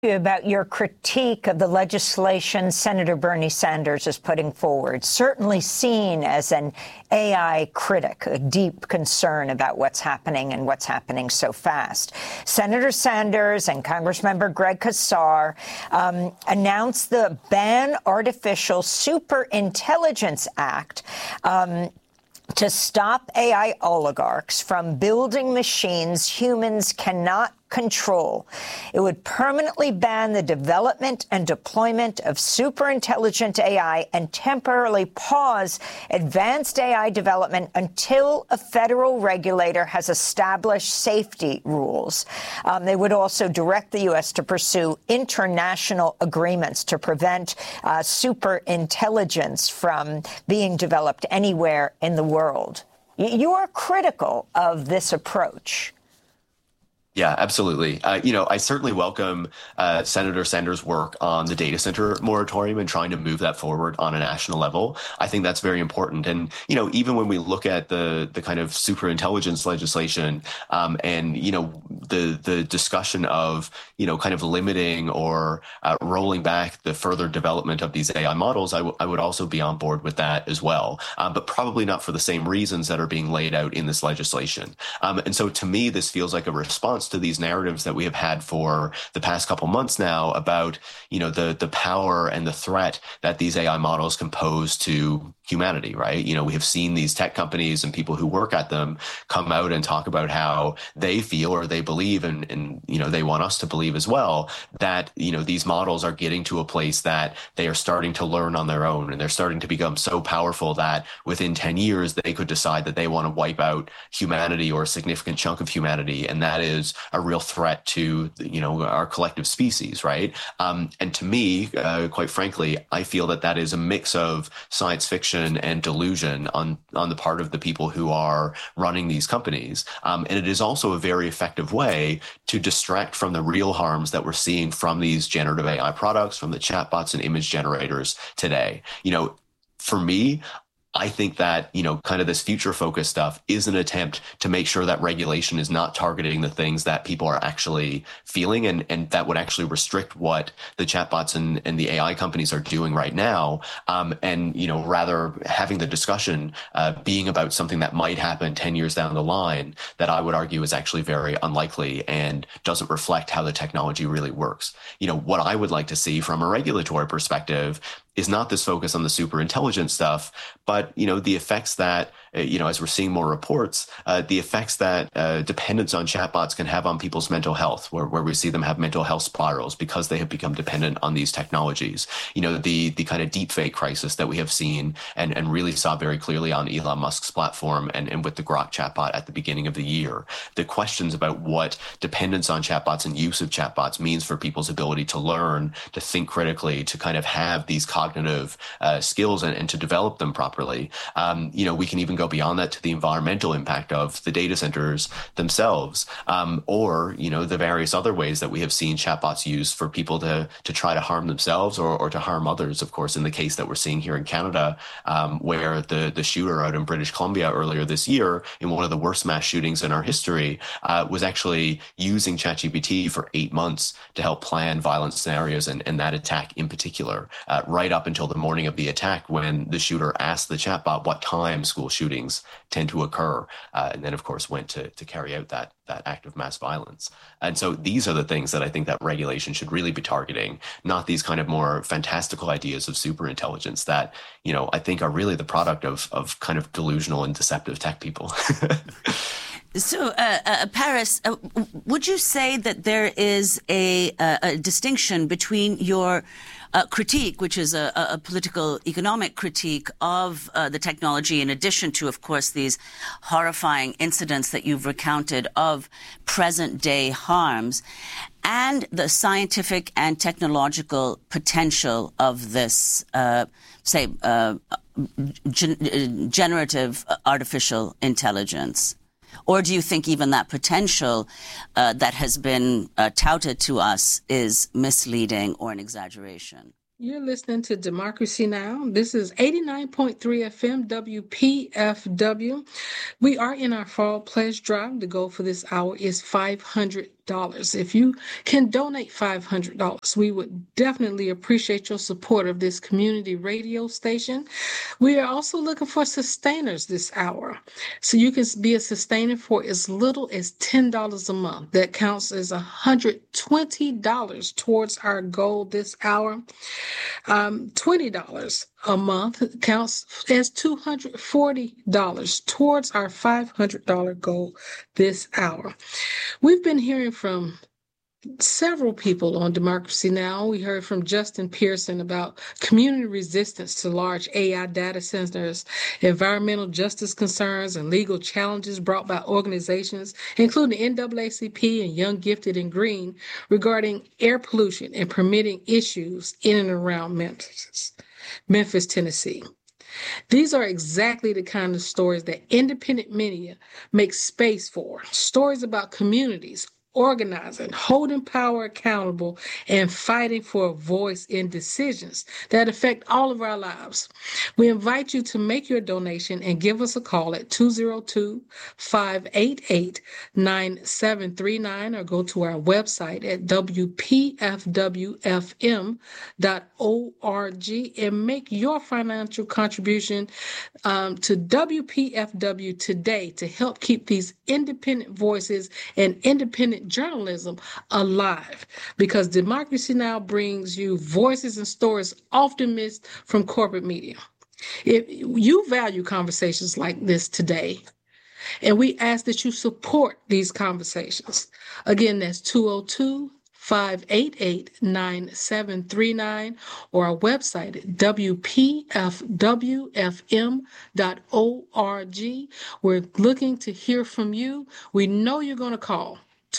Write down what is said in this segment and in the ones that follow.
About your critique of the legislation Senator Bernie Sanders is putting forward, certainly seen as an AI critic, a deep concern about what's happening and what's happening so fast. Senator Sanders and Congressmember Greg Casar announced the Ban Artificial Superintelligence Act to stop AI oligarchs from building machines humans cannot control. It would permanently ban the development and deployment of superintelligent AI and temporarily pause advanced AI development until a federal regulator has established safety rules. They would also direct the U.S. to pursue international agreements to prevent superintelligence from being developed anywhere in the world. You are critical of this approach. Yeah, absolutely. I certainly welcome Senator Sanders' work on the data center moratorium and trying to move that forward on a national level. I think that's very important. And, even when we look at the kind of superintelligence legislation and, the discussion of, kind of limiting or rolling back the further development of these AI models, I would also be on board with that as well, but probably not for the same reasons that are being laid out in this legislation. And so to me, this feels like a response to these narratives that we have had for the past couple months now about, the power and the threat that these AI models can pose to humanity, right? We have seen these tech companies and people who work at them come out and talk about how they feel or they believe and they want us to believe as well that, these models are getting to a place that they are starting to learn on their own and they're starting to become so powerful that within 10 years they could decide that they want to wipe out humanity or a significant chunk of humanity. And that is a real threat to, our collective species, right? And to me, quite frankly, I feel that is a mix of science fiction and delusion on the part of the people who are running these companies. And it is also a very effective way to distract from the real harms that we're seeing from these generative AI products, from the chatbots and image generators today. For me, I think that, kind of this future focus stuff is an attempt to make sure that regulation is not targeting the things that people are actually feeling and that would actually restrict what the chatbots and the AI companies are doing right now. And, rather having the discussion being about something that might happen 10 years down the line that I would argue is actually very unlikely and doesn't reflect how the technology really works. What I would like to see from a regulatory perspective is not this focus on the super intelligent stuff, but, the effects that, as we're seeing more reports, the effects that dependence on chatbots can have on people's mental health, where we see them have mental health spirals because they have become dependent on these technologies. The kind of deepfake crisis that we have seen and really saw very clearly on Elon Musk's platform and with the Grok chatbot at the beginning of the year. The questions about what dependence on chatbots and use of chatbots means for people's ability to learn, to think critically, to kind of have these cognitive skills and to develop them properly. We can even go beyond that to the environmental impact of the data centers themselves, or the various other ways that we have seen chatbots used for people to try to harm themselves or to harm others. Of course, in the case that we're seeing here in Canada, where the shooter out in British Columbia earlier this year, in one of the worst mass shootings in our history, was actually using ChatGPT for 8 months to help plan violent scenarios and that attack in particular, right up until the morning of the attack when the shooter asked the chatbot what time school shootings tend to occur, and then of course went to carry out that act of mass violence. And so these are the things that I think that regulation should really be targeting, not these kind of more fantastical ideas of super intelligence that, I think are really the product of kind of delusional and deceptive tech people. So, Paris, would you say that there is a distinction between your critique, which is a political economic critique of the technology, in addition to, of course, these horrifying incidents that you've recounted of present day harms, and the scientific and technological potential of this, generative artificial intelligence? Or do you think even that potential that has been touted to us is misleading or an exaggeration? You're listening to Democracy Now! This is 89.3 FM WPFW. We are in our fall pledge drive. The goal for this hour is $500 If you can donate $500, we would definitely appreciate your support of this community radio station. We are also looking for sustainers this hour. So you can be a sustainer for as little as $10 a month. That counts as $120 towards our goal this hour. $20 a month counts as $240 towards our $500 goal this hour. We've been hearing from several people on Democracy Now! We heard from Justin Pearson about community resistance to large AI data centers, environmental justice concerns, and legal challenges brought by organizations, including NAACP and Young, Gifted, and Green, regarding air pollution and permitting issues in and around Memphis, Tennessee. These are exactly the kind of stories that independent media makes space for. Stories about communities organizing, holding power accountable, and fighting for a voice in decisions that affect all of our lives. We invite you to make your donation and give us a call at 202-588-9739 or go to our website at wpfwfm.org and make your financial contribution to WPFW today to help keep these independent voices and independent journalism alive, because Democracy Now! Brings you voices and stories often missed from corporate media. If you value conversations like this today, and we ask that you support these conversations. Again, that's 202-588-9739 or our website at wpfwfm.org. We're looking to hear from you. We know you're going to call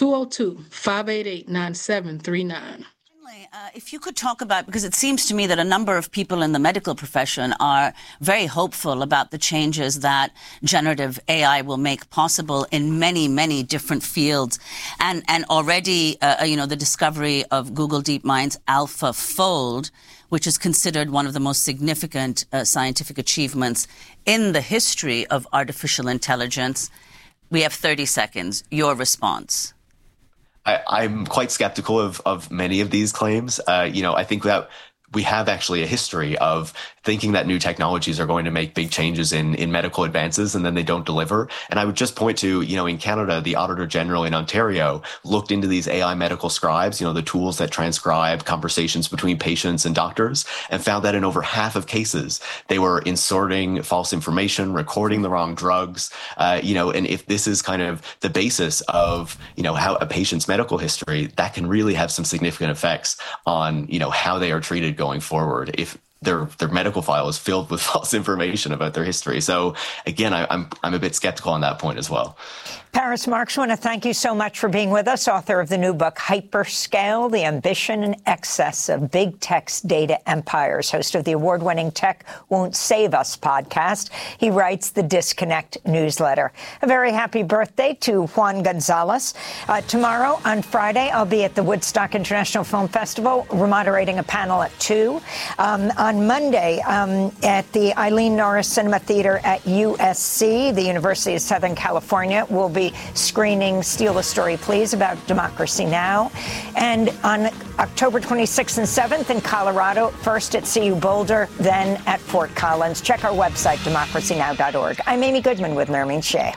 202-588-9739. If you could talk about, because it seems to me that a number of people in the medical profession are very hopeful about the changes that generative AI will make possible in many, many different fields. And already, the discovery of Google DeepMind's AlphaFold, which is considered one of the most significant scientific achievements in the history of artificial intelligence. We have 30 seconds. Your response. I'm quite skeptical of many of these claims. I think that we have actually a history of thinking that new technologies are going to make big changes in medical advances, and then they don't deliver. And I would just point to, in Canada, the Auditor General in Ontario looked into these AI medical scribes, the tools that transcribe conversations between patients and doctors, and found that in over half of cases, they were inserting false information, recording the wrong drugs, and if this is kind of the basis of, how a patient's medical history, that can really have some significant effects on, how they are treated going forward if their medical file is filled with false information about their history. So again, I'm a bit skeptical on that point as well. Paris Marx, I want to thank you so much for being with us, author of the new book, Hyperscale, The Ambition and Excess of Big Tech's Data Empires, host of the award-winning Tech Won't Save Us podcast. He writes the Disconnect newsletter. A very happy birthday to Juan Gonzalez. Tomorrow, on Friday, I'll be at the Woodstock International Film Festival, moderating a panel at 2. On Monday, at the Eileen Norris Cinema Theater at USC, the University of Southern California, will be screening Steal a Story, Please, about Democracy Now! And on October 26th and 7th in Colorado, first at CU Boulder, then at Fort Collins. Check our website, democracynow.org. I'm Amy Goodman with Nermeen Sheikh.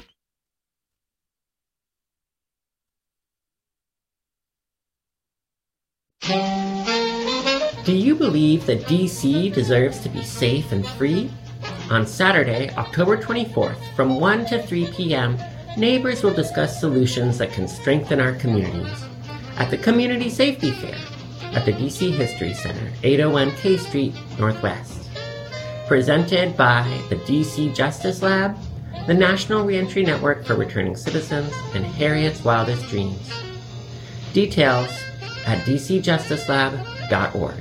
Do you believe that DC deserves to be safe and free? On Saturday, October 24th, from 1 to 3 p.m., neighbors will discuss solutions that can strengthen our communities at the Community Safety Fair at the DC History Center, 801 K Street Northwest. Presented by the DC Justice Lab, the National Reentry Network for Returning Citizens, and Harriet's Wildest Dreams. Details at dcjusticelab.org.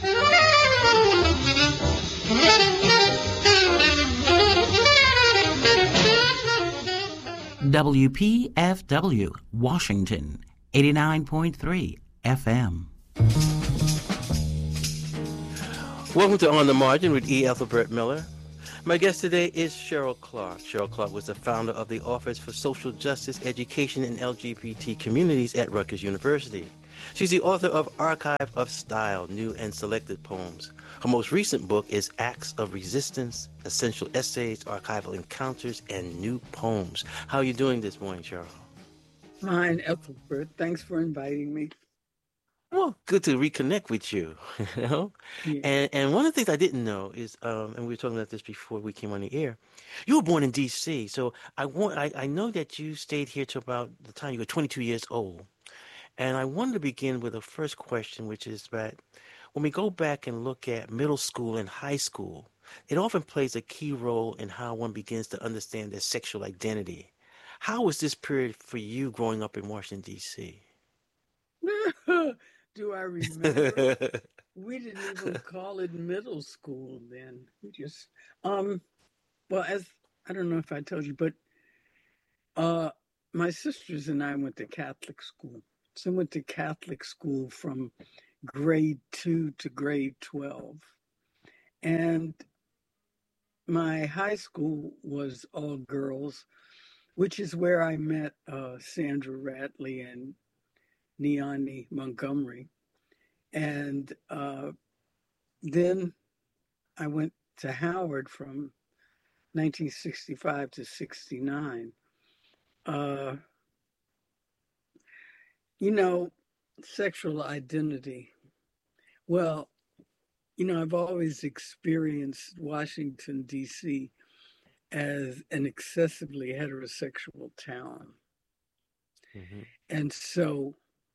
WPFW, Washington, 89.3 FM. Welcome to On the Margin with E. Ethelbert Miller. My guest today is Cheryl Clark. Cheryl Clark was the founder of the Office for Social Justice, Education, and LGBT Communities at Rutgers University. She's the author of Archive of Style, New and Selected Poems. Her most recent book is Acts of Resistance, Essential Essays, Archival Encounters, and New Poems. How are you doing this morning, Cheryl? Fine, Ethelbert. Thanks for inviting me. Well, good to reconnect with you, you know? Yeah. And one of the things I didn't know is, and we were talking about this before we came on the air, you were born in D.C., so I know that you stayed here till about the time you were 22 years old. And I wanted to begin with a first question, which is that when we go back and look at middle school and high school, it often plays a key role in how one begins to understand their sexual identity. How was this period for you growing up in Washington, D.C.? Do I remember? We didn't even call it middle school then. We just, well, as I don't know if I told you, but my sisters and I went to Catholic school. So I went to Catholic school from grade 2 to grade 12. And my high school was all girls, which is where I met Sandra Ratley and Niani Montgomery. And then I went to Howard from 1965 to 69. Sexual identity. Well, I've always experienced Washington, D.C. as an excessively heterosexual town. Mm-hmm. And so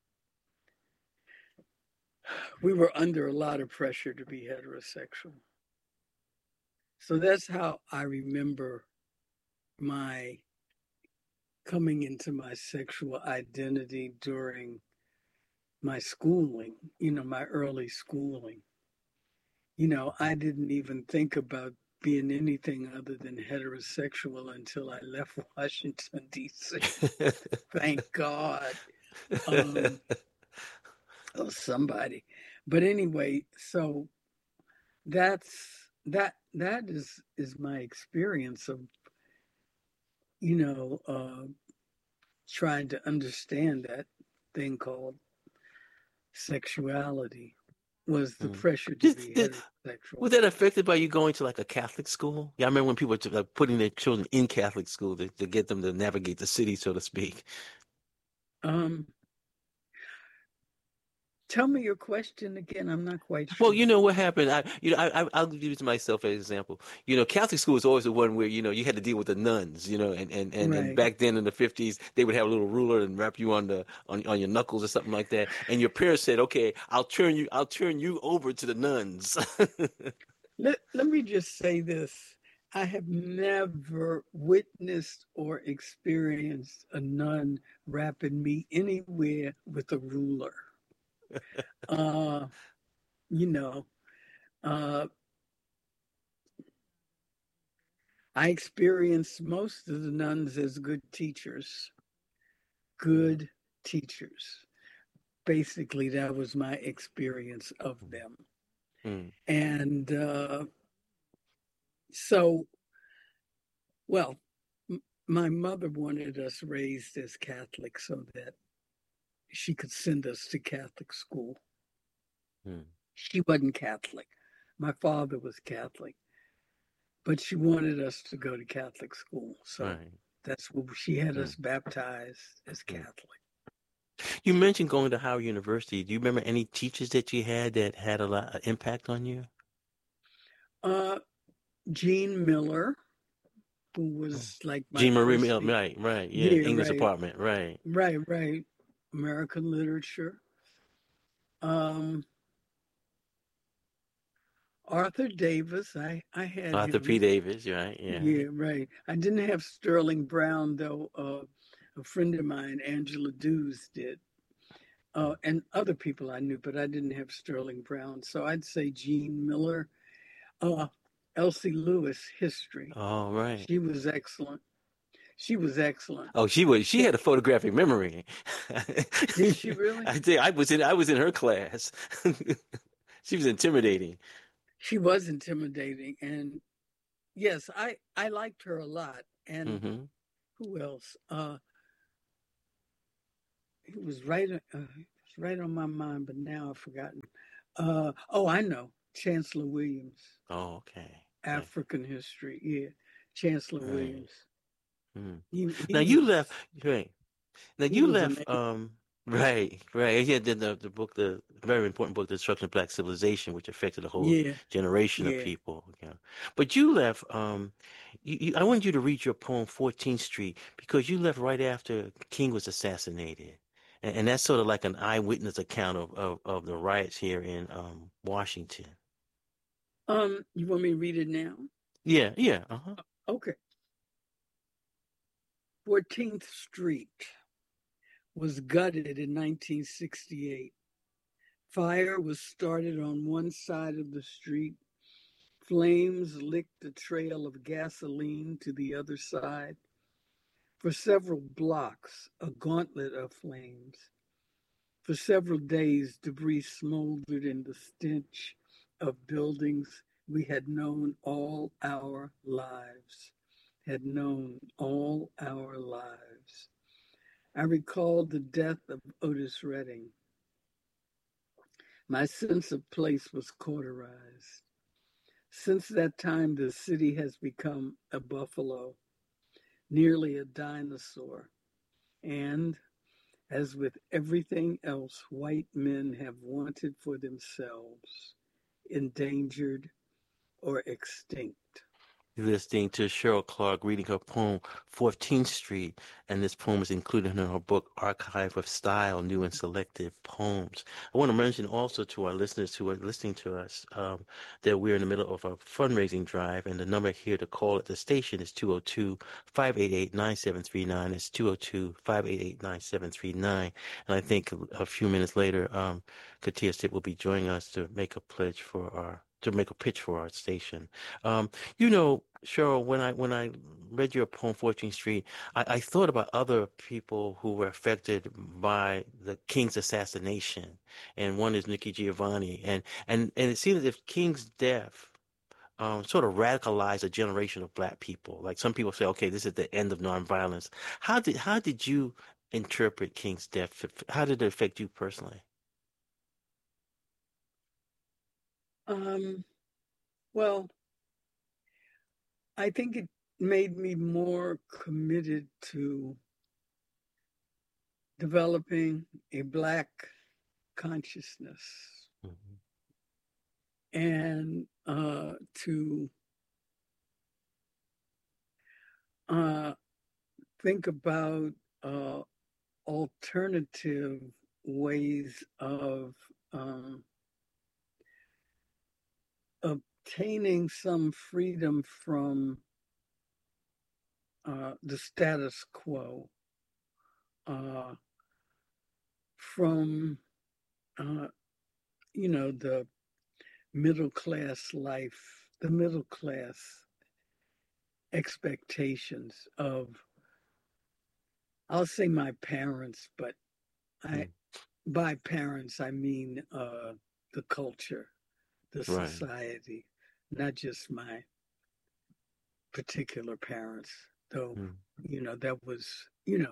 we were under a lot of pressure to be heterosexual. So that's how I remember my coming into my sexual identity during my schooling, my early schooling. I didn't even think about being anything other than heterosexual until I left Washington, D.C. Thank God. Somebody. But anyway, so that is my experience of, trying to understand that thing called sexuality, was the pressure to be heterosexual. Was that affected by you going to like a Catholic school? Yeah, I remember when people were putting their children in Catholic school to get them to navigate the city, so to speak. Tell me your question again. I'm not quite sure. Well, what happened? I'll use myself as an example. Catholic school is always the one where you had to deal with the nuns. And back then in the 50s, they would have a little ruler and wrap you on your knuckles or something like that. And your parents said, "Okay, I'll turn you over to the nuns." Let me just say this: I have never witnessed or experienced a nun wrapping me anywhere with a ruler. I experienced most of the nuns as good teachers. Basically, that was my experience of them. And my mother wanted us raised as Catholics so that she could send us to Catholic school. She wasn't Catholic. My father was Catholic, but she wanted us to go to Catholic school. So that's what she had us baptized as Catholic. You mentioned going to Howard University. Do you remember any teachers that you had that had a lot of impact on you? Jean Miller, who was like my Jean Marie Miller, right. Yeah, English department, right. Right. American literature. Arthur Davis, I had Arthur him. P. Davis, right? Yeah, right. I didn't have Sterling Brown, though. A friend of mine, Angela Dews, did. And other people I knew, but I didn't have Sterling Brown. So I'd say Jean Miller. Elsie Lewis, history. Oh, right. She was excellent. Oh, she had a photographic memory. Did she really? I was in her class. She was intimidating. She was intimidating, and yes, I liked her a lot. And Mm-hmm. who else? He was right on my mind, but now I've forgotten. Oh, I know, Chancellor Williams, Oh, okay. Okay. African history. Yeah, Chancellor Right. Williams. Mm. He Now you was left, right. Now he you was left, amazing. right, right. Yeah, the book, the very important book, The Destruction of Black Civilization, which affected a whole Yeah, generation of yeah. people. Yeah. But you left, I wanted you to read your poem, 14th Street, because you left right after King was assassinated. And that's sort of like an eyewitness account of the riots here in Washington. You want me to read it now? Yeah, yeah, uh-huh. Okay. 14th Street was gutted in 1968. Fire was started on one side of the street. Flames licked a trail of gasoline to the other side. For several blocks, a gauntlet of flames. For several days, debris smoldered in the stench of buildings we had known all our lives. Had known all our lives. I recalled the death of Otis Redding. My sense of place was cauterized. Since that time, the city has become a buffalo, nearly a dinosaur. And as with everything else white men have wanted for themselves, endangered or extinct. You're listening to Cheryl Clark reading her poem 14th Street, and this poem is included in her book Archive of Style, New and Selected Poems. I want to mention also to our listeners who are listening to us that we're in the middle of a fundraising drive, and the number here to call at the station is 202-588-9739. It's 202-588-9739. And I think a few minutes later, Katia Stitt will be joining us to make a pitch for our station. You know, Cheryl, when I read your poem 14th Street, I thought about other people who were affected by the King's assassination, and one is Nikki Giovanni, and it seems as if King's death sort of radicalized a generation of Black people. Like some people say, okay, this is the end of nonviolence. How did you interpret King's death? How did it affect you personally? Well, I think it made me more committed to developing a Black consciousness Mm-hmm. and to think about alternative ways of obtaining some freedom from the status quo, from the middle class life, the middle class expectations of, I'll say my parents, but by parents I mean the culture, the Right. society, not just my particular parents, though, that was,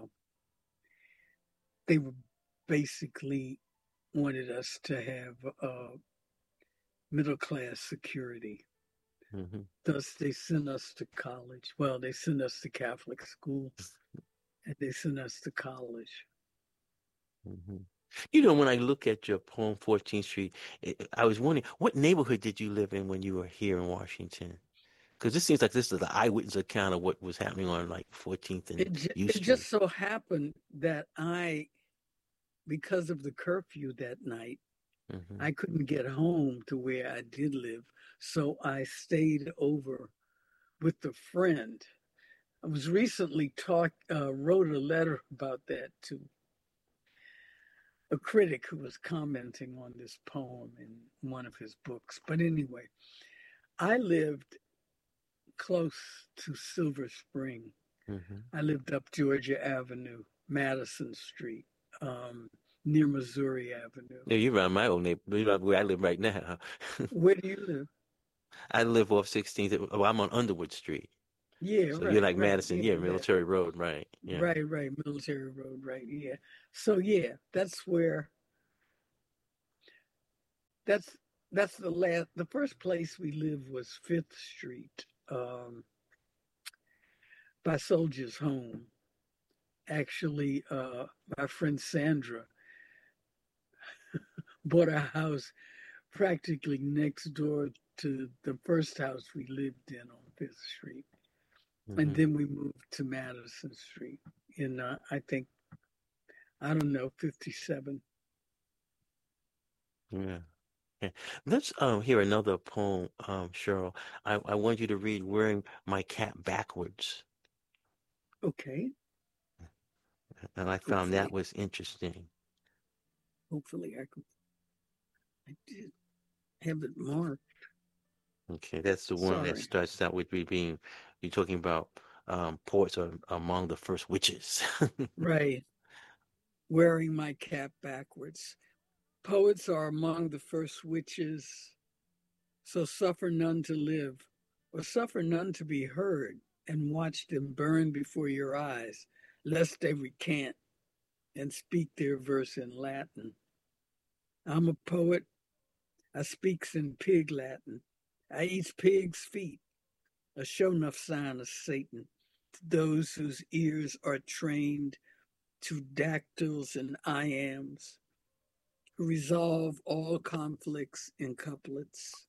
they were basically wanted us to have middle class security. Mm-hmm. Thus, they sent us to college. Well, they sent us to Catholic school and they sent us to college. Mm-hmm. You know, when I look at your poem 14th Street, I was wondering, what neighborhood did you live in when you were here in Washington? Because this seems like this is the eyewitness account of what was happening on like 14th and U It just Street. so happened that because of the curfew that night, Mm-hmm. I couldn't get home to where I did live. So I stayed over with a friend. I was recently wrote a letter about that to a critic who was commenting on this poem in one of his books. But anyway, I lived close to Silver Spring. Mm-hmm. I lived up Georgia Avenue, Madison Street, near Missouri Avenue. Yeah, you're around my old neighborhood, where I live right now. Where do you live? I live off 16th. Well, I'm on Underwood Street. Yeah, So you're right, like right. Madison, Yeah, yeah, that. Military Road, right? Yeah. Right, right. Military Road, right. Yeah. So yeah, that's where that's the first place we lived was Fifth Street, by Soldiers Home. Actually, my friend Sandra bought a house practically next door to the first house we lived in on Fifth Street. And Hmm. then we moved to Madison Street in, I don't know, 57. Yeah. Okay. Let's hear another poem, Cheryl. I want you to read Wearing My Cap Backwards. Okay. And I found that Hopefully, was interesting. hopefully I did have it marked. Okay, that's the one that Sorry. starts out with you're talking about poets are among the first witches. Right. Wearing my cap backwards. Poets are among the first witches, so suffer none to live, or suffer none to be heard, and watch them burn before your eyes, lest they recant and speak their verse in Latin. I'm a poet. I speaks in pig Latin. I eats pig's feet, a show enough sign of Satan to those whose ears are trained to dactyls and iambs, who resolve all conflicts in couplets.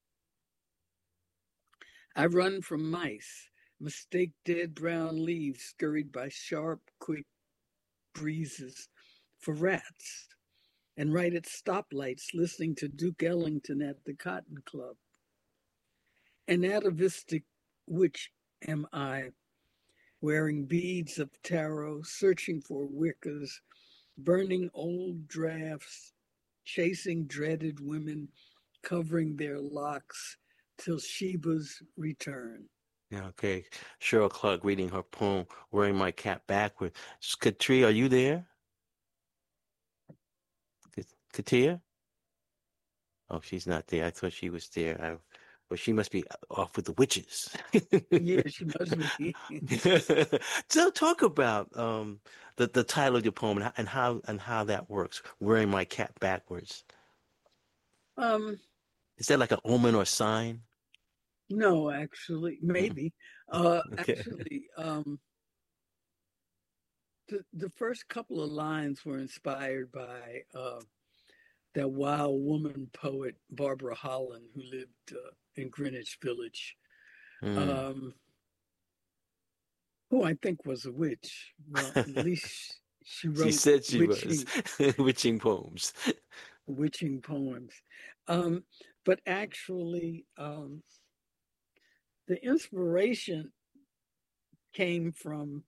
I run from mice, mistake dead brown leaves scurried by sharp, quick breezes for rats, and write at stoplights listening to Duke Ellington at the Cotton Club. An atavistic witch am I, wearing beads of tarot, searching for wiccas, burning old drafts, chasing dreaded women, covering their locks till Sheba's return. Yeah, okay. Cheryl Clark reading her poem Wearing My Cap Backwards. Katria, are you there? Katia? Oh, she's not there. I thought she was there. Well, she must be off with the witches. Yeah, she must be. So talk about the title of your poem and how that works. Wearing my cap backwards. um, Is that like an omen or sign? no, actually, Mhm. maybe. Okay. Actually, the first couple of lines were inspired by that wild woman poet Barbara Holland, who lived in Greenwich Village, Mm. um, who I think was a witch. Well, at least she She wrote said she was witching poems. witching poems. Um, but actually, the inspiration came from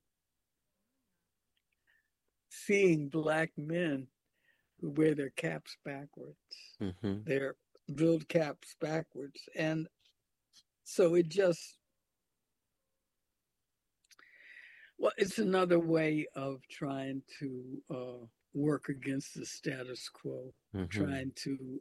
seeing black men who wear their caps backwards, Hmm. their build caps backwards. And so it just, well, it's another way of trying to work against the status quo, Hmm. trying to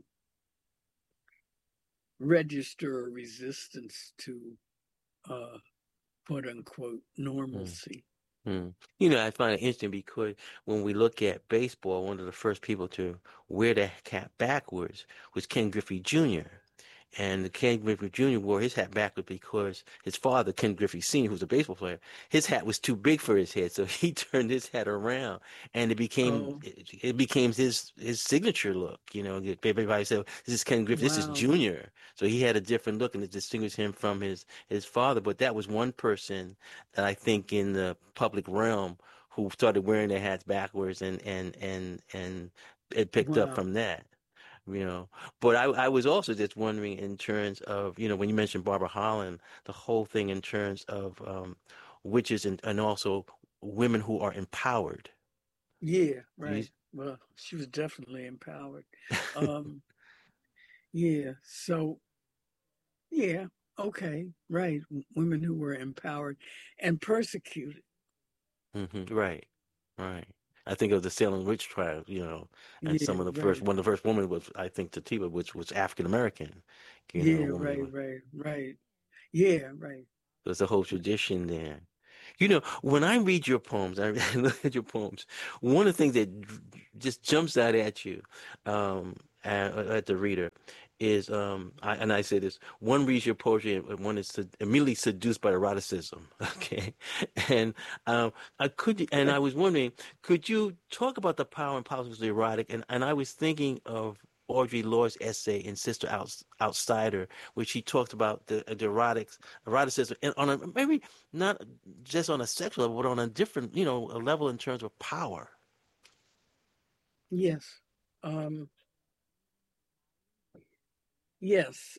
register a resistance to quote unquote normalcy. Mm. You know, I find it interesting because when we look at baseball, one of the first people to wear the cap backwards was Ken Griffey Jr. And Ken Griffey Jr. wore his hat backwards because his father, Ken Griffey Sr., who was a baseball player, his hat was too big for his head, so he turned his hat around, and Oh, it became his signature look. You know, everybody said, "This is Ken Griffey. This is wow. Junior." So he had a different look, and it distinguished him from his father. But that was one person that I think in the public realm who started wearing their hats backwards, and it picked up Wow. from that. You know, but I was also just wondering in terms of, you know, when you mentioned Barbara Holland, the whole thing in terms of witches and also women who are empowered. Yeah, You, right. Well, she was definitely empowered. Um, yeah. So, yeah, okay, right. Women who were empowered and persecuted. right, right. I think of the Salem witch trial, and Yeah, some of the right. one of the first women was, I think, Tatiba, which was African American, Yeah, a woman. right. Yeah, right. There's a whole tradition there. When I read your poems, I look at your poems, one of the things that just jumps out at you, at the reader, is I say this: one reads your poetry and one is immediately seduced by eroticism. Okay, and I was wondering, could you talk about the power and politics of the erotic? And I was thinking of Audre Lorde's essay in Sister Outsider, which she talked about the eroticism, and on a maybe not just on a sexual level, but on a different, a level in terms of power. Yes. Yes.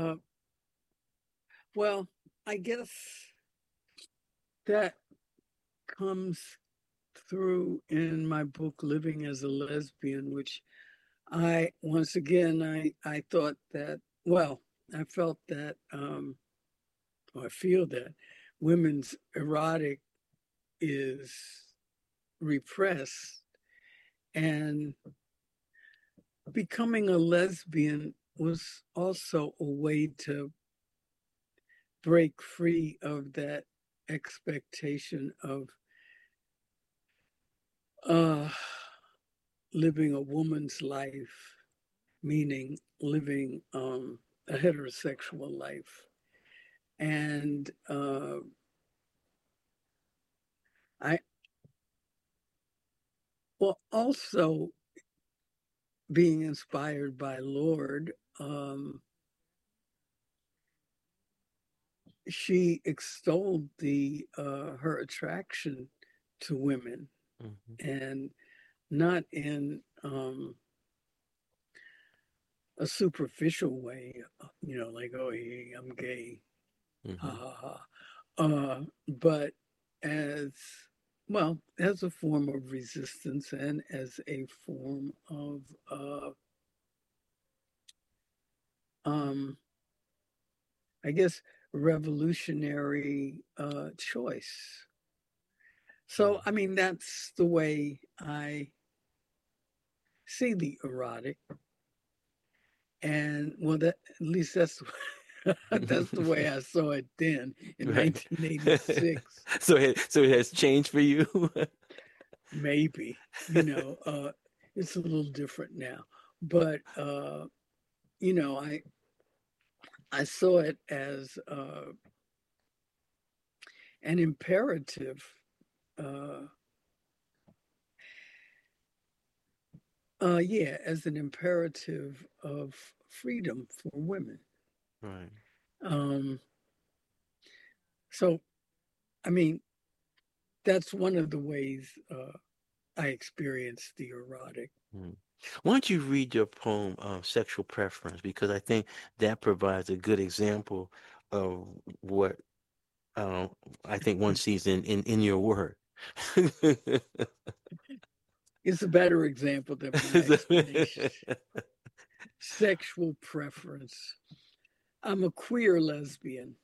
Well, I guess that comes through in my book, Living as a Lesbian, which I thought that, well, I felt that, or I feel that women's erotic is repressed, and becoming a lesbian was also a way to break free of that expectation of living a woman's life, meaning living a heterosexual life. And also being inspired by Lorde, she extolled her attraction to women, and not in a superficial way, like, oh, hey, I'm gay, but as a form of resistance and as a form of I guess revolutionary choice. So, I mean, that's the way I see the erotic. And at least that's that's the way I saw it then in 1986. So it has changed for you? Maybe, it's a little different now. But I saw it as an imperative. As an imperative of freedom for women. Right. So, I mean, that's one of the ways I experienced the erotic. Why don't you read your poem, Sexual Preference, because I think that provides a good example of what I think one sees in your work. It's a better example than my explanation. Sexual preference. I'm a queer lesbian.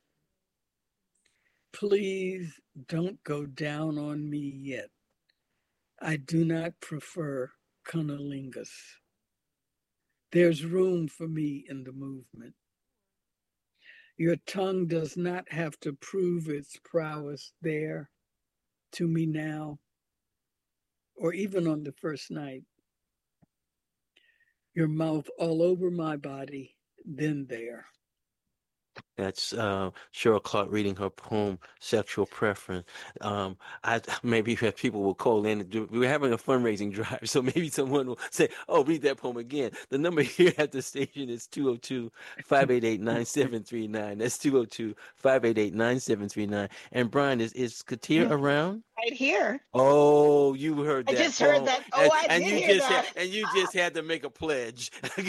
Please don't go down on me yet. I do not prefer cunnilingus. There's room for me in the movement. Your tongue does not have to prove its prowess there to me now, or even on the first night. Your mouth all over my body, then there. That's Cheryl Clark reading her poem, Sexual Preference. Maybe people will call in. We're having a fundraising drive, so maybe someone will say, oh, read that poem again. The number here at the station is 202-588-9739. That's 202-588-9739. And Brian, is Katia around? Right here. Oh, you heard that. I just heard that. Oh, I did hear that. And you just had to make a pledge.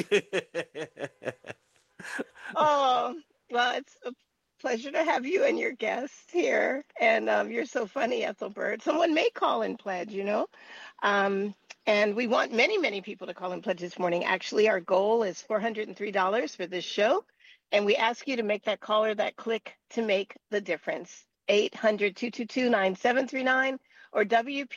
Oh, well, it's a pleasure to have you and your guests here. And you're so funny, Ethelbert. Someone may call and pledge, And we want many, many people to call and pledge this morning. Actually, our goal is $403 for this show. And we ask you to make that call or that click to make the difference. 800-222-9739 or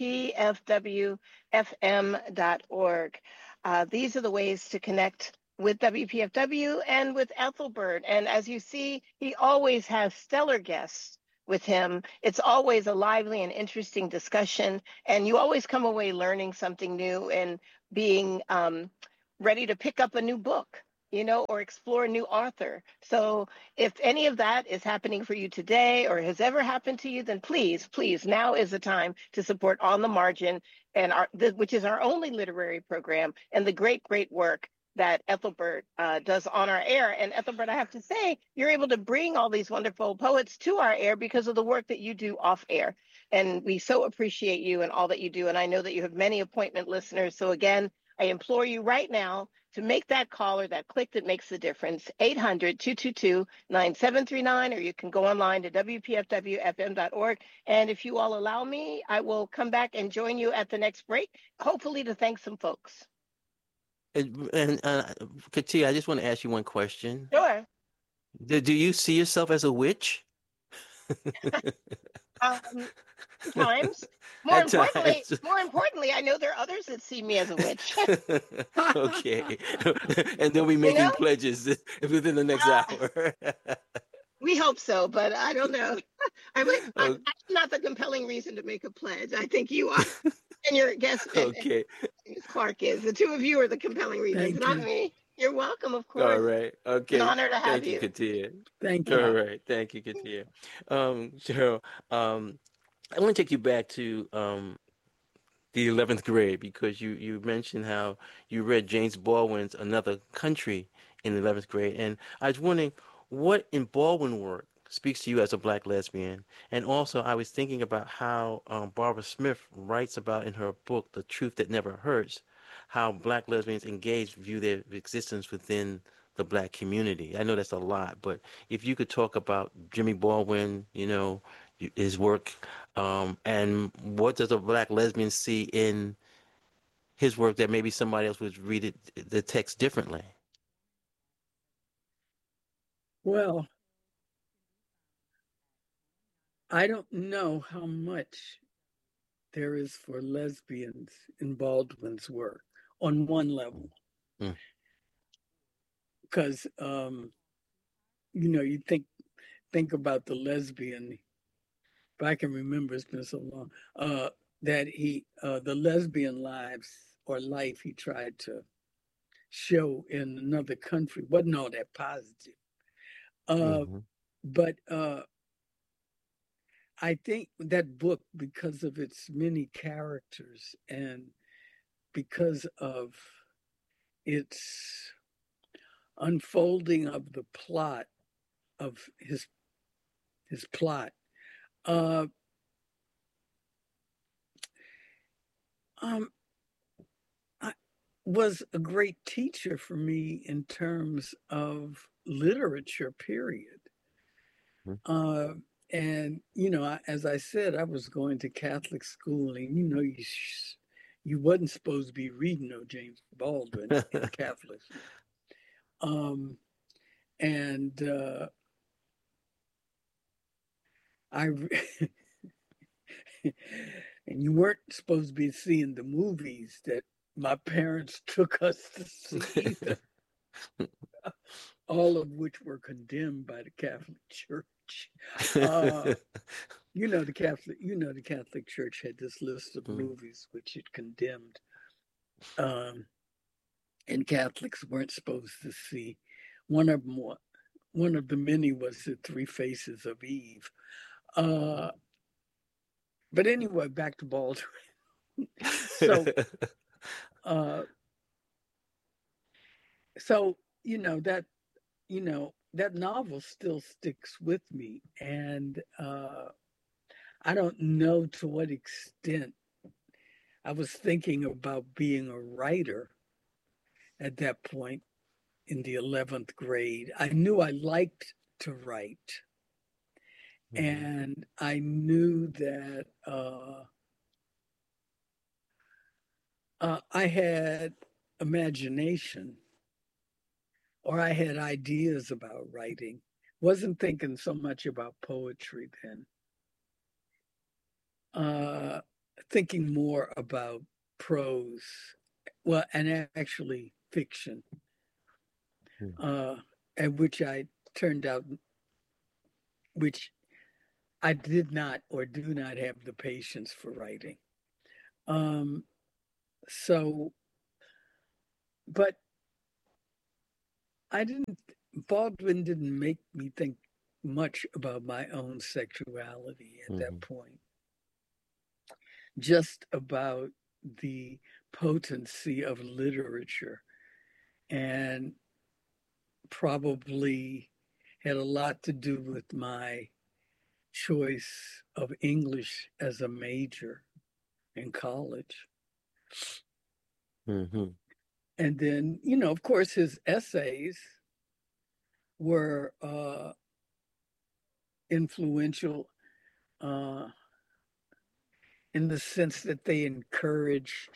WPFWFM.org. These are the ways to connect with WPFW and with Ethelbert. And as you see, he always has stellar guests with him. It's always a lively and interesting discussion, and you always come away learning something new and being ready to pick up a new book, or explore a new author. So if any of that is happening for you today or has ever happened to you, then please, now is the time to support On the Margin, and which is our only literary program, and the great, great work that Ethelbert does on our air. And Ethelbert, I have to say, you're able to bring all these wonderful poets to our air because of the work that you do off air. And we so appreciate you and all that you do. And I know that you have many appointment listeners. So again, I implore you right now to make that call or that click that makes the difference, 800-222-9739, or you can go online to WPFWFM.org. And if you all allow me, I will come back and join you at the next break, hopefully to thank some folks. And Katia, I just want to ask you one question. Sure. Do you see yourself as a witch? Times. More importantly, I know there are others that see me as a witch. Okay. And they'll be making pledges within the next hour. We hope so, but I don't know. I'm not the compelling reason to make a pledge. I think you are. And your guest, okay. Ms. Clark is. The two of you are the compelling reasons, not me. You're welcome, of course. All right. Okay. It's an honor to have you. Thank you, Katia. Thank you. All right. Thank you, Katia. Cheryl, I want to take you back to the 11th grade, because you mentioned how you read James Baldwin's Another Country in the 11th grade. And I was wondering, what in Baldwin work speaks to you as a Black lesbian? And also, I was thinking about how Barbara Smith writes about in her book, The Truth That Never Hurts, how Black lesbians engaged view their existence within the Black community. I know that's a lot, but if you could talk about Jimmy Baldwin, his work, and what does a Black lesbian see in his work that maybe somebody else would read the text differently? Well, I don't know how much there is for lesbians in Baldwin's work on one level. Because, you think about the lesbian, if I can remember, it's been so long, that the lesbian life he tried to show in Another Country wasn't all that positive. But I think that book, because of its many characters and because of its unfolding of the plot of his plot, was a great teacher for me in terms of literature, period. And, as I said, I was going to Catholic school, and, you wasn't supposed to be reading no James Baldwin in Catholic school. And and you weren't supposed to be seeing the movies that my parents took us to see, all of which were condemned by the Catholic Church. The Catholic Church had this list of movies which it condemned, and Catholics weren't supposed to see. One of the many was The Three Faces of Eve. But anyway, back to Baldwin. That novel still sticks with me, and I don't know to what extent I was thinking about being a writer at that point in the 11th grade. I knew I liked to write, and I knew that I had imagination, or I had ideas about writing. Wasn't thinking so much about poetry then. thinking more about prose, well, and actually fiction, and which I did not or do not have the patience for writing. So, but Baldwin didn't make me think much about my own sexuality at that point. Just about the potency of literature, and probably had a lot to do with my choice of English as a major in college. And then, of course, his essays were influential in the sense that they encourage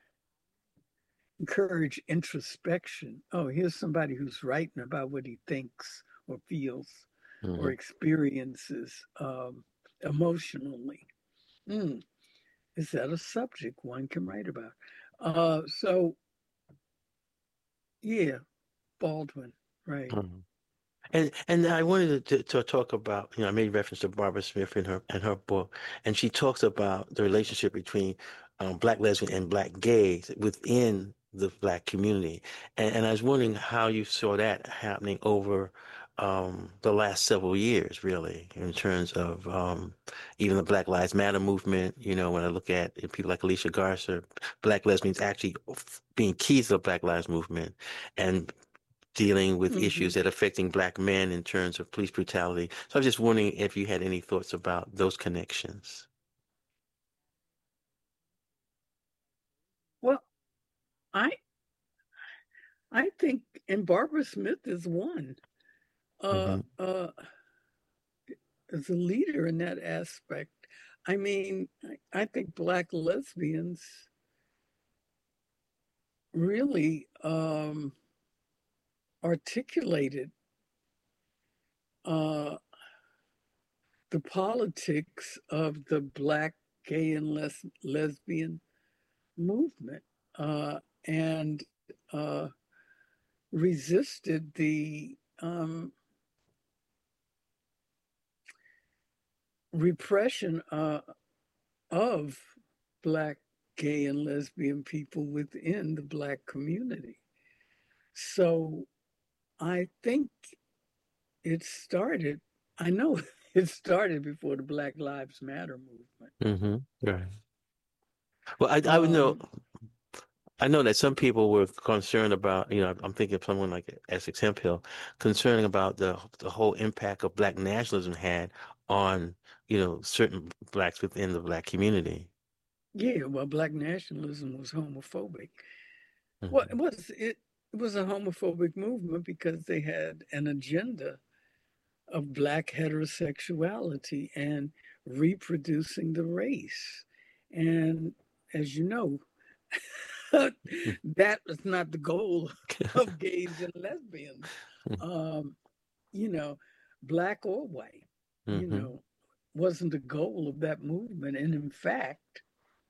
introspection. Oh, here's somebody who's writing about what he thinks or feels or experiences emotionally. Is that a subject one can write about? So, yeah, Baldwin, right. And I wanted to talk about, I made reference to Barbara Smith in her book, and she talks about the relationship between Black lesbian and Black gays within the Black community. And I was wondering how you saw that happening over the last several years, really, in terms of even the Black Lives Matter movement. When I look at people like Alicia Garza, Black lesbians actually being keys to the Black Lives movement and dealing with issues that are affecting Black men in terms of police brutality. So I was just wondering if you had any thoughts about those connections. Well, I think, and Barbara Smith is one, as a leader in that aspect. I mean, I think Black lesbians really articulated the politics of the Black gay and lesbian movement, and resisted the repression of Black gay and lesbian people within the Black community. So I think I know it started before the Black Lives Matter movement. Right. Well, I know that some people were concerned about, I'm thinking of someone like Essex Hemphill, concerned about the whole impact of Black nationalism had on, certain Blacks within the Black community. Yeah, well, Black nationalism was homophobic. Well, it was a homophobic movement because they had an agenda of Black heterosexuality and reproducing the race. And as you know, that was not the goal of gays and lesbians, Black or white, wasn't the goal of that movement. And in fact,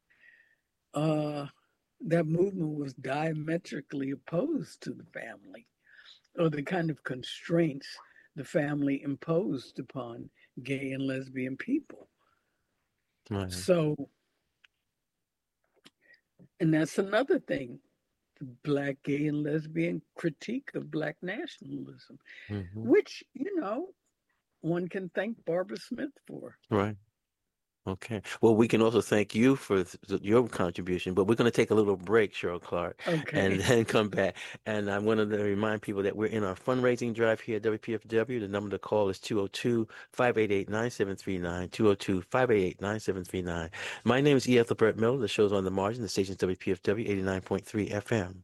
that movement was diametrically opposed to the family, or the kind of constraints the family imposed upon gay and lesbian people. Right. So, and that's another thing, the Black gay and lesbian critique of Black nationalism, which, one can thank Barbara Smith for. Right. Okay. Well, we can also thank you for your contribution, but we're going to take a little break, Cheryl Clark, and then come back. And I wanted to remind people that we're in our fundraising drive here at WPFW. The number to call is 202-588-9739, 202-588-9739. My name is E. Ethelbert Miller. The show's On the Margin. The station's WPFW 89.3 FM.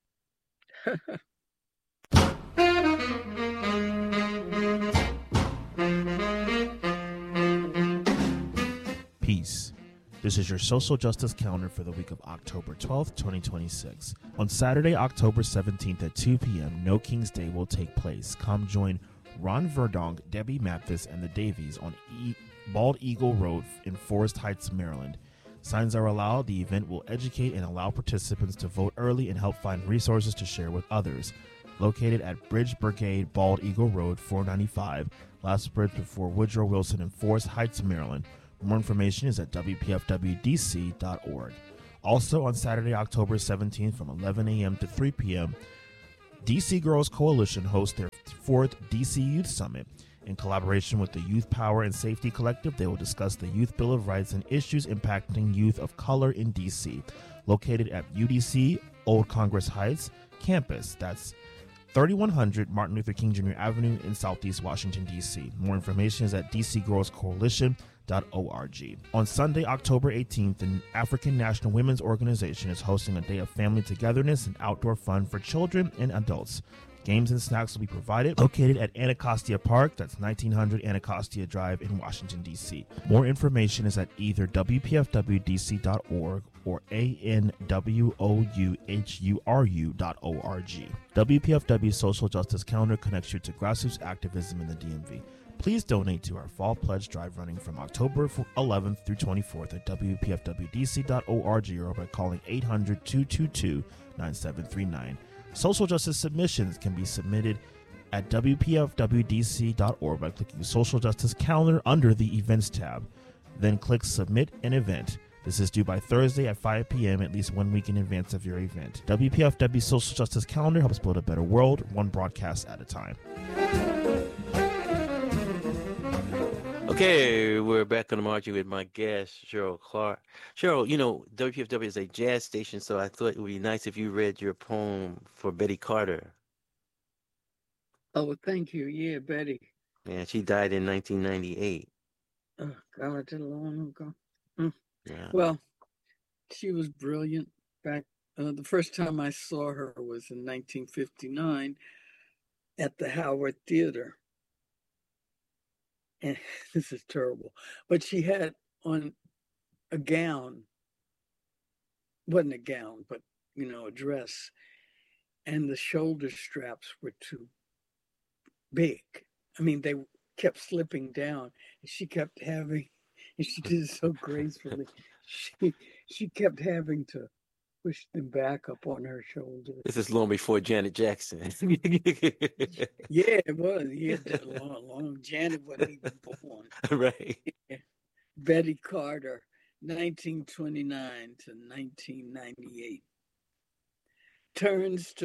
Peace. This is your social justice calendar for the week of October 12th, 2026. On Saturday, October 17th at 2 p.m., No King's Day will take place. Come join Ron Verdonk, Debbie Mathis, and the Davies on Bald Eagle Road in Forest Heights, Maryland. Signs are allowed. The event will educate and allow participants to vote early and help find resources to share with others. Located at Bridge Brigade, Bald Eagle Road, 495, last bridge before Woodrow Wilson in Forest Heights, Maryland. More information is at WPFWDC.org. Also on Saturday, October 17th from 11 a.m. to 3 p.m., DC Girls Coalition hosts their 4th DC Youth Summit. In collaboration with the Youth Power and Safety Collective, they will discuss the Youth Bill of Rights and issues impacting youth of color in DC. Located at UDC Old Congress Heights campus, that's 3100 Martin Luther King Jr. Avenue in Southeast Washington, D.C. More information is at dcgirlscoalition.org. On Sunday, October 18th, the African National Women's Organization is hosting a day of family togetherness and outdoor fun for children and adults. Games and snacks will be provided. Located at Anacostia Park, that's 1900 Anacostia Drive in Washington, D.C. More information is at either WPFWDC.org or ANWOUHURU.org. WPFW Social Justice Calendar connects you to grassroots activism in the DMV. Please donate to our Fall Pledge Drive running from October 11th through 24th at WPFWDC.org or by calling 800-222-9739. Social justice submissions can be submitted at WPFWDC.org by clicking Social Justice Calendar under the Events tab. Then click Submit an Event. This is due by Thursday at 5 p.m. at least 1 week in advance of your event. WPFW Social Justice Calendar helps build a better world, one broadcast at a time. Okay, we're back on the margin with my guest, Cheryl Clark. Cheryl, you know, WPFW is a jazz station, so I thought it would be nice if you read your poem for Betty Carter. Oh, thank you. Yeah, Betty. Yeah, she died in 1998. Oh, God, that's long ago. Yeah. Well, she was brilliant. Back the first time I saw her was in 1959 at the Howard Theater. And this is terrible, but she had on a gown, wasn't a gown, but, you know, a dress, and the shoulder straps were too big. I mean, they kept slipping down, and she kept having, and she did it so gracefully, she kept having to push them back up on her shoulders. This is long before Janet Jackson. Yeah, it was. Yeah, long. Janet wasn't even born. Right. Yeah. Betty Carter, 1929 to 1998. Turns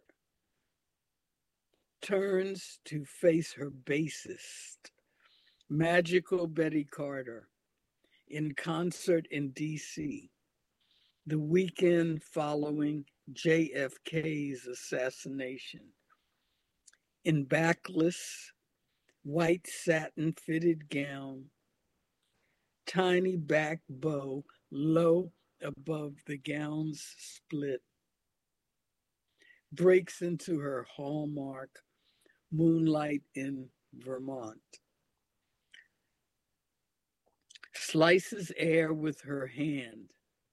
to face her bassist, magical Betty Carter, in concert in D.C. the weekend following JFK's assassination. In backless, white satin fitted gown, tiny back bow low above the gown's split, breaks into her hallmark Moonlight in Vermont. Slices air with her hand,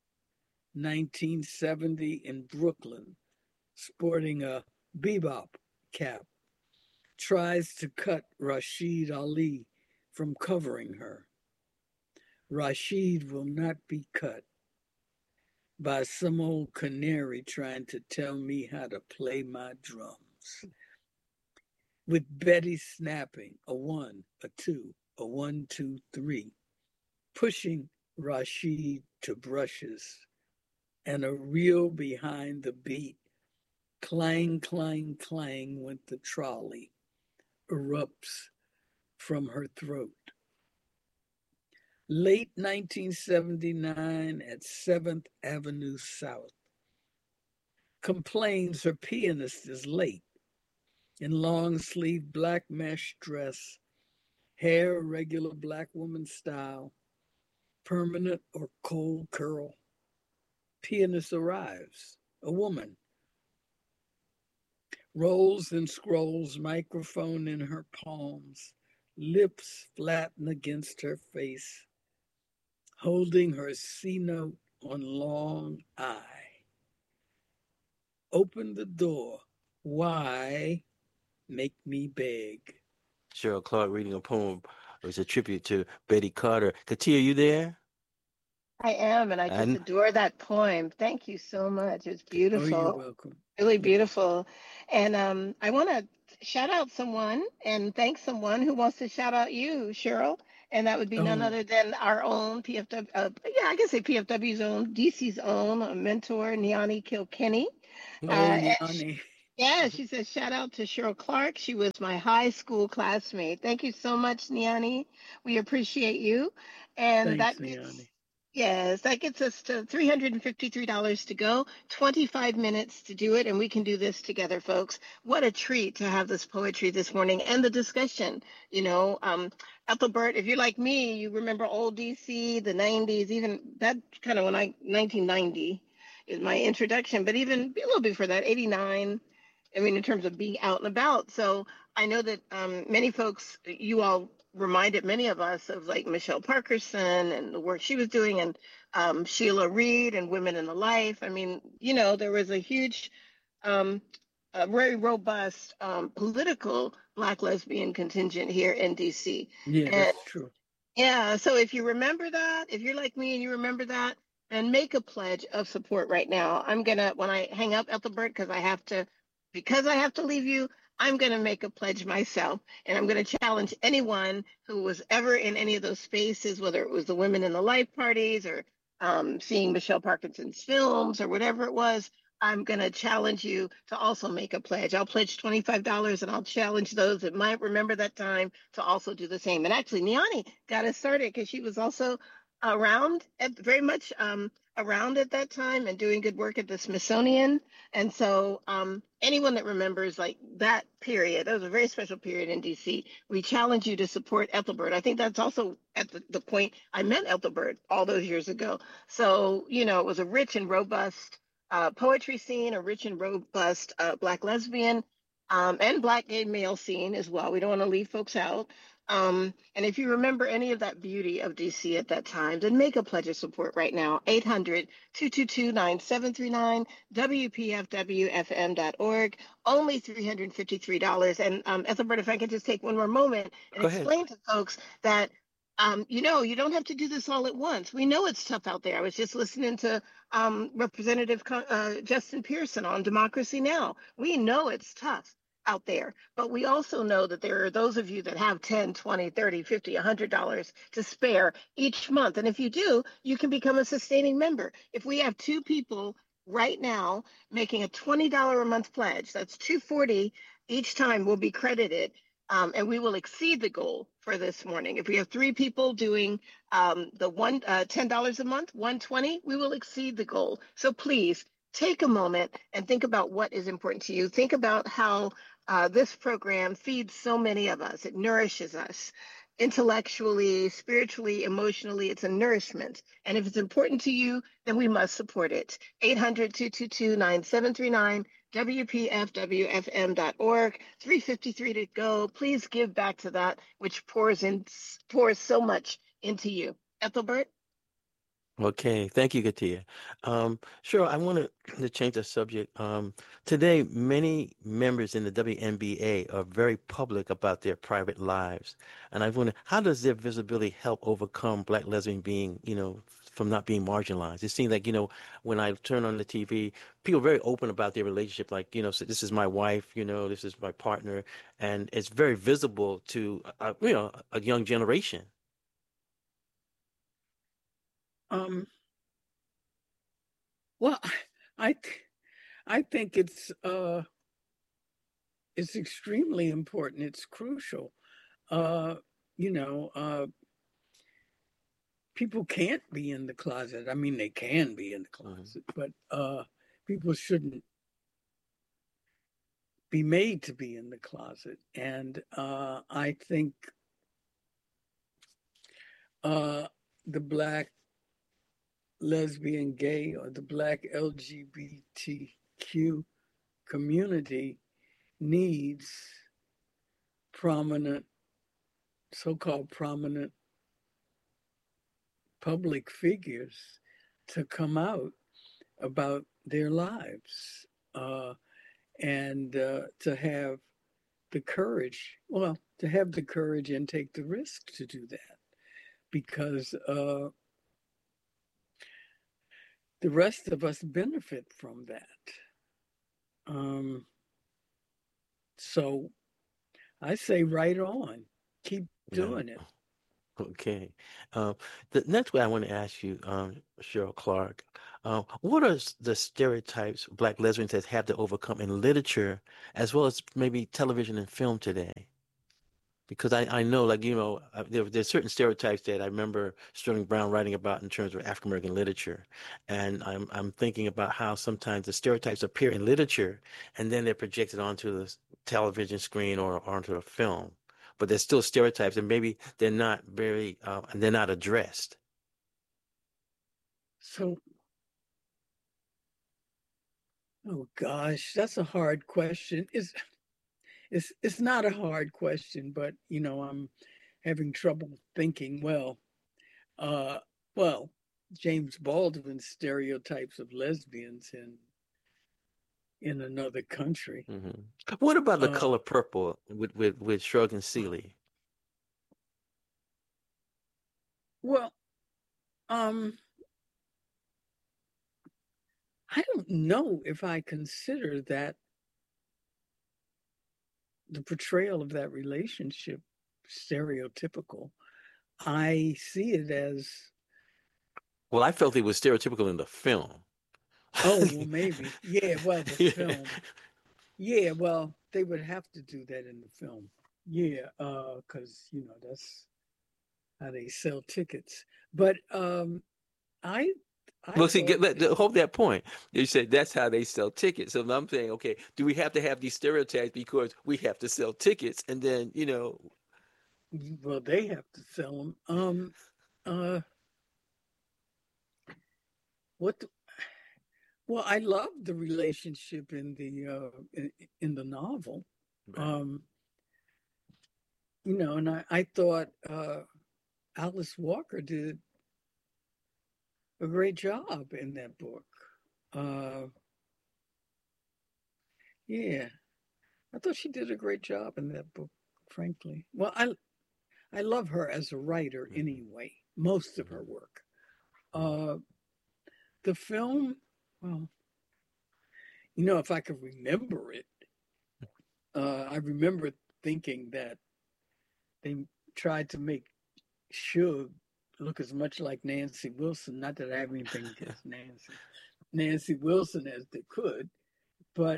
1970 in Brooklyn, sporting a bebop cap, tries to cut Rashid Ali from covering her. Rashid will not be cut by some old canary trying to tell me how to play my drums. With Betty snapping a 1, a 2, a 1, 2, 3, pushing Rashid to brushes, and a reel behind the beat, clang, clang, clang went the trolley, erupts from her throat. Late 1979 at 7th Avenue South. Complains her pianist is late, in long sleeve black mesh dress, hair regular black woman style, permanent or cold curl. Pianist arrives, a woman, rolls and scrolls, microphone in her palms, lips flatten against her face, holding her C note on long I. Open the door. Why make me beg? Cheryl Clark reading a poem. It was a tribute to Betty Carter. Katia, you there? I am, and I just And adore that poem. Thank you so much. It's Oh, you're beautiful, welcome. really beautiful. And I want to shout out someone and thank someone who wants to shout out you, Cheryl. And that would be none Oh, other than our own PFW, yeah, I can say PFW's own, DC's own mentor, Niani Kilkenny. oh, okay. And Yanni. yeah, she says, shout out to Cheryl Clark. She was my high school classmate. Thank you so much, Niani. We appreciate you. And Thanks, that gets, Yanni. yes, that gets us to $353 to go, 25 minutes to do it. And we can do this together, folks. What a treat to have this poetry this morning and the discussion. You know, Ethelbert, if you're like me, you remember old DC, the 90s, even that kind of 1990 is my introduction, but even a little before that, 89. I mean, in terms of being out and about. So I know that many folks, you all reminded many of us of like Michelle Parkerson and the work she was doing, and Sheila Reed and Women in the Life. I mean, you know, there was a huge, um, a very robust political Black lesbian contingent here in DC. Yeah, And that's true. yeah, so if you remember that, if you're like me and you remember that, then make a pledge of support right now. I'm gonna, when I hang up Ethelbert, because I have to leave you, I'm gonna make a pledge myself, and I'm gonna challenge anyone who was ever in any of those spaces, whether it was the Women in the Life parties or seeing Michelle Parkinson's films or whatever it was. I'm going to challenge you to also make a pledge. I'll pledge $25 and I'll challenge those that might remember that time to also do the same. And actually, Niani got us started because she was also around very much around at that time and doing good work at the Smithsonian. And so anyone that remembers like that period, that was a very special period in DC, we challenge you to support Ethelbert. I think that's also at the point I met Ethelbert all those years ago. So, you know, it was a rich and robust poetry scene, a rich and robust Black lesbian and Black gay male scene as well. We don't want to leave folks out. And if you remember any of that beauty of DC at that time, then make a pledge of support right now. 800-222-9739, WPFWFM.org, only $353. And Ethelbert, if I could just take one more moment and Go ahead. explain to folks that you know, you don't have to do this all at once. We know it's tough out there. I was just listening to Representative Justin Pearson on Democracy Now! We know it's tough out there, but we also know that there are those of you that have 10, 20, 30, 50, $100 to spare each month. And if you do, you can become a sustaining member. If we have two people right now making a $20 a month pledge, that's $240 each time will be credited. And we will exceed the goal for this morning. If we have three people doing $10 a month, $120, we will exceed the goal. So please take a moment and think about what is important to you. Think about how this program feeds so many of us. It nourishes us intellectually, spiritually, emotionally. It's a nourishment. And if it's important to you, then we must support it. 800-222-9739. WPFWFM.org, 353 to go. Please give back to that, which pours so much into you. Ethelbert? Okay, thank you, Katia. Sure, I wanted to change the subject. Today, many members in the WNBA are very public about their private lives. And I wonder, how does their visibility help overcome Black lesbian being, you know, from not being marginalized? It seems like, you know, when I turn on the TV, people are very open about their relationship. Like, you know, so this is my wife, you know, this is my partner. And it's very visible to, you know, a young generation. Well, I think it's extremely important. It's crucial. You know, people can't be in the closet. I mean, they can be in the closet, but people shouldn't be made to be in the closet. And I think the Black lesbian, gay, or the Black LGBTQ community needs prominent, so-called prominent public figures to come out about their lives and to have the courage, and take the risk to do that. Because the rest of us benefit from that. So I say right on. Keep doing it. Okay. The next way I want to ask you, Cheryl Clarke, what are the stereotypes Black lesbians have had to overcome in literature as well as maybe television and film today? Because I know, like, there's certain stereotypes that I remember Sterling Brown writing about in terms of African American literature. And I'm thinking about how sometimes the stereotypes appear in literature and then they're projected onto the television screen or onto a film. But there's still stereotypes and maybe they're not they're not addressed. So, oh gosh, that's a hard question. It's not a hard question, but I'm having trouble thinking. Well, James Baldwin's stereotypes of lesbians in another country. Mm-hmm. What about The Color Purple with Shug and Seeley? Well, I don't know if I consider that the portrayal of that relationship stereotypical. I see it as... Well, I felt it was stereotypical in the film. Oh, well, maybe. Yeah, well, the film. Yeah, well, they would have to do that in the film. Yeah, because, that's how they sell tickets. But well, see, hold that point. You said that's how they sell tickets. So I'm saying, okay, do we have to have these stereotypes because we have to sell tickets? And then, Well, they have to sell them. Well, I love the relationship in the novel. Right. And I thought Alice Walker did a great job in that book. Yeah, I thought she did a great job in that book, frankly. Well, I love her as a writer anyway, most of her work. The film, well, if I could remember it, I remember thinking that they tried to make Shug look as much like Nancy Wilson. Not that I have anything against Nancy Wilson as they could, but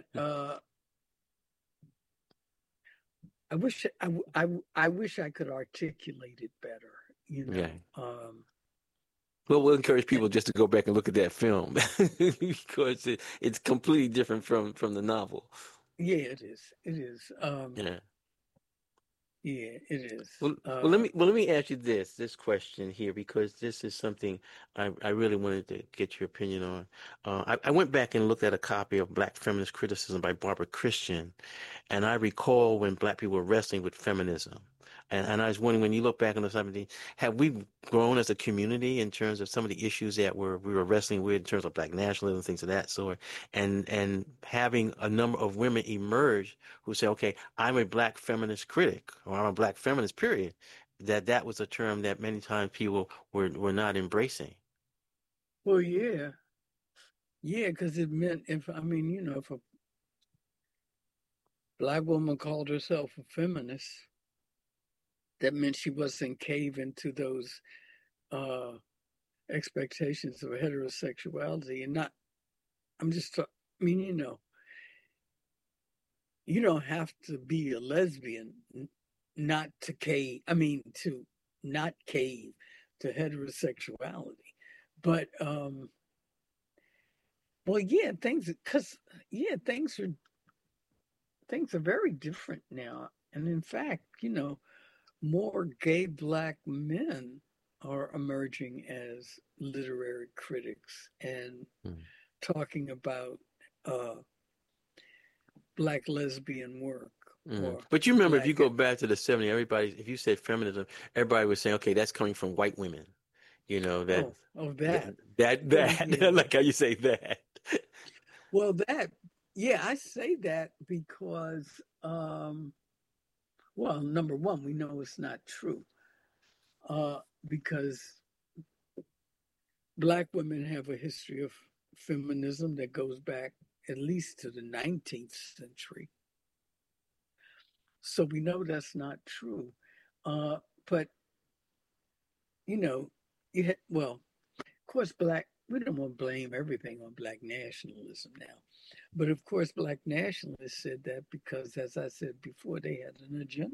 I wish I could articulate it better. Yeah. Well, we'll encourage people just to go back and look at that film because it's completely different from the novel. Yeah, it is. It is. Yeah. Yeah, it is. Well, let me ask you this question here, because this is something I really wanted to get your opinion on. I went back and looked at a copy of Black Feminist Criticism by Barbara Christian, and I recall when Black people were wrestling with feminism. And I was wondering, when you look back on the 70s, have we grown as a community in terms of some of the issues that we were wrestling with in terms of Black nationalism, things of that sort, and having a number of women emerge who say, okay, I'm a Black feminist critic, or I'm a Black feminist, period, that was a term that many times people were not embracing. Well, yeah. Yeah, because it meant, if a Black woman called herself a feminist, that meant she wasn't caving to those expectations of heterosexuality. And not, you don't have to be a lesbian not to cave, to not cave to heterosexuality. But, well, yeah, things are very different now. And in fact, more gay Black men are emerging as literary critics and talking about Black lesbian work. But you remember, if you go back to the 70s, if you said feminism, everybody was saying, okay, that's coming from white women. That. Yeah. Like how you say that. Well, I say that because, well, number one, we know it's not true, because Black women have a history of feminism that goes back at least to the 19th century. So we know that's not true. But, you know, of course, we don't want to blame everything on Black nationalism now. But of course, Black nationalists said that because, as I said before, they had an agenda.